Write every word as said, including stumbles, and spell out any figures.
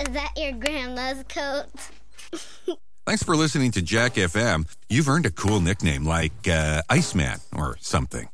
Is that your grandma's coat? Thanks for listening to Jack F M. You've earned a cool nickname like uh, Iceman or something.